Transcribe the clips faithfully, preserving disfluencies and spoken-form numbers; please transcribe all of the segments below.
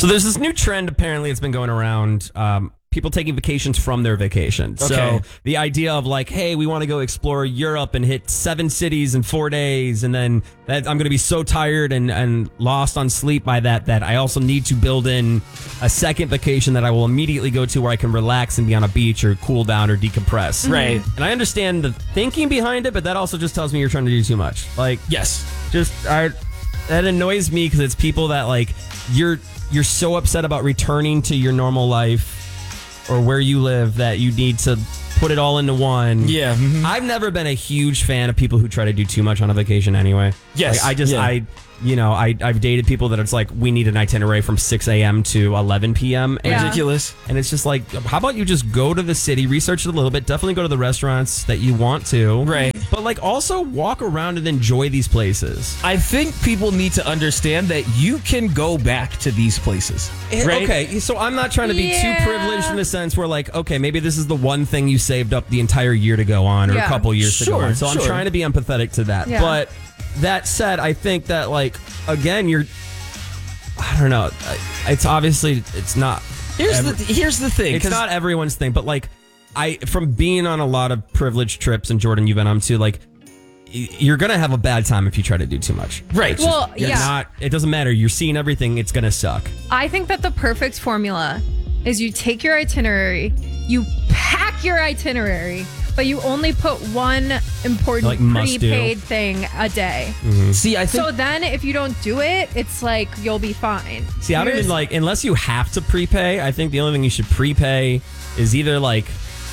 So there's this new trend, apparently, it's been going around. Um, people taking vacations from their vacation. Okay. So the idea of like, hey, we want to go explore Europe and hit seven cities in four days. And then that I'm going to be so tired and, and lost on sleep by that, that I also need to build in a second vacation that I will immediately go to where I can relax and be on a beach or cool down or decompress. Right. And I understand the thinking behind it, but that also just tells me you're trying to do too much. Like, Yes. just I, that annoys me because it's people that like you're you're so upset about returning to your normal life or where you live that you need to put it all into one. Yeah. Mm-hmm. I've never been a huge fan of people who try to do too much on a vacation anyway. Yes. Like, I just, Yeah. I, you know, I, I've dated people that it's like, we need an itinerary from six a.m. to eleven p.m. And, Yeah. Ridiculous. and it's just like, how about you just go to the city, research it a little bit, definitely go to the restaurants that you want to. Right. But like also walk around and enjoy these places. I think people need to understand that you can go back to these places. Right? Okay, so I'm not trying to be Yeah. too privileged in the sense where like, okay, maybe this is the one thing you saved up the entire year to go on or Yeah. a couple years to go Sure, on. So I'm sure. trying to be empathetic to that. Yeah. But that said, I think that like, again, you're, I don't know, it's obviously, it's not, Here's ever- the here's the thing. it's 'cause- not everyone's thing, but like, I, from being on a lot of privileged trips, and Jordan, you've been on too, like, y- you're gonna have a bad time if you try to do too much. Right. It's just- Well, you're yeah. not, it doesn't matter. You're seeing everything. It's gonna suck. I think that the perfect formula is you take your itinerary, you pack your itinerary, but you only put one important Like must do. prepaid thing a day. See, I think So then if you don't do it, it's like you'll be fine. See, I don't You're even just- like, unless you have to prepay, I think the only thing you should prepay is either like,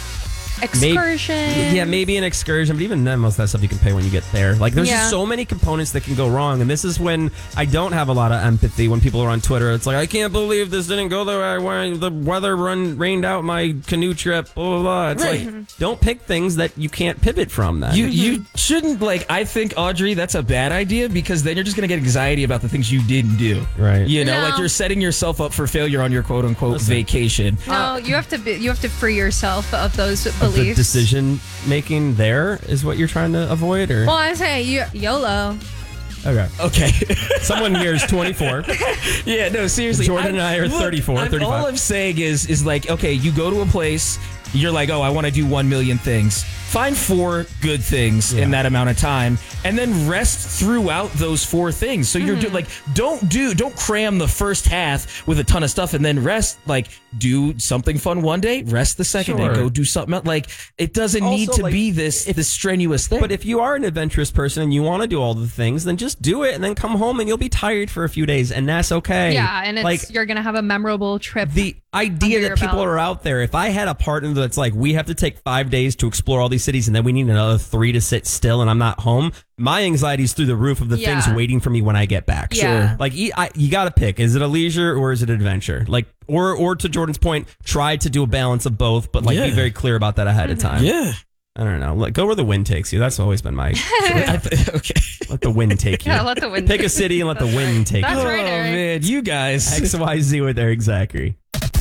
maybe- excursion. yeah, maybe an excursion, but even then, most of that stuff you can pay when you get there. Like, there's Yeah. just so many components that can go wrong, and this is when I don't have a lot of empathy when people are on Twitter. It's like, I can't believe this didn't go the way I wanted. The weather run rained out my canoe trip. Blah blah blah. It's Right. like, don't pick things that you can't pivot from. Then You you shouldn't like. I think Audrey, that's a bad idea because then you're just gonna get anxiety about the things you didn't do. Right. You know, No. like you're setting yourself up for failure on your quote unquote Listen. vacation. No, you have to be, you have to free yourself of those the beliefs. decision making there is what you're trying to avoid, or Well, I'm saying you, YOLO. okay. Okay. Someone here is twenty-four. Yeah, no, seriously. Jordan and I are thirty-four, I'm- thirty-five. All I'm saying is, is like, okay, you go to a place, you're like, oh, I want to do one million things. Find four good things in Yeah. that amount of time, and then rest throughout those four things. So you're do, like, don't do, don't cram the first half with a ton of stuff, and then rest. Like, do something fun one day, rest the second Sure. day, go do something else. Like, it doesn't need Also, to like, be this if- this strenuous thing. But if you are an adventurous person and you want to do all the things, then just do it and then come home and you'll be tired for a few days, and that's okay. Yeah, and it's like you're gonna have a memorable trip. the idea under that your people belt. are out there. If I had a partner that's like, we have to take five days to explore all these cities and then we need another three to sit still and I'm not home, my anxiety is through the roof of the Yeah. things waiting for me when I get back. Yeah. Like you, I, you got to pick. Is it a leisure or is it adventure? Like, or or to Jordan's point, try to do a balance of both, but like Yeah. be very clear about that ahead of time. yeah. I don't know. Like, go where the wind takes you. That's always been my. I th- okay. Let the wind take you. Yeah, let the wind Pick take a city and let the That's wind right. take That's you. right, oh Eric. man, you guys. X Y Z with Eric Zachary.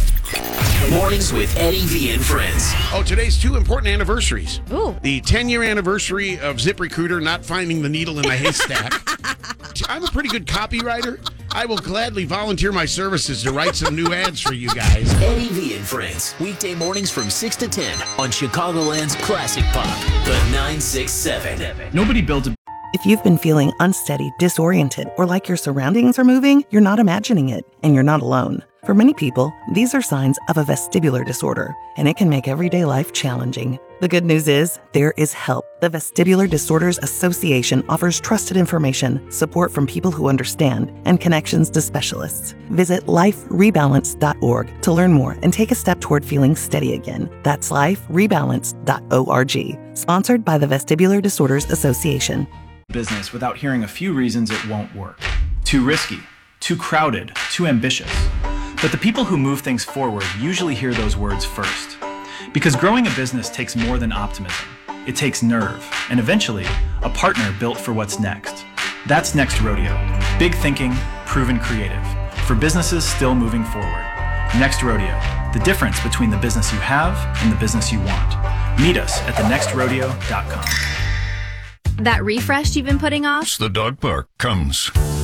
Mornings with Eddie V and friends. Oh, today's two important anniversaries. Ooh. The ten-year anniversary of ZipRecruiter not finding the needle in the haystack. I'm a pretty good copywriter. I will gladly volunteer my services to write some new ads for you guys. Eddie V and friends. Weekday mornings from six to ten on Chicagoland's Classic Pop, the nine six seven. Nobody built a If you've been feeling unsteady, disoriented, or like your surroundings are moving, you're not imagining it, and you're not alone. For many people, these are signs of a vestibular disorder, and it can make everyday life challenging. The good news is, there is help. The Vestibular Disorders Association offers trusted information, support from people who understand, and connections to specialists. Visit life rebalance dot org to learn more and take a step toward feeling steady again. That's life rebalance dot org. Sponsored by the Vestibular Disorders Association. business without hearing a few reasons it won't work. Too risky, too crowded, too ambitious. But the people who move things forward usually hear those words first. Because growing a business takes more than optimism. It takes nerve, and eventually, a partner built for what's next. That's Next Rodeo. Big thinking, proven creative. For businesses still moving forward. Next Rodeo. The difference between the business you have and the business you want. Meet us at the next rodeo dot com. That refresh you've been putting off? The dog park comes.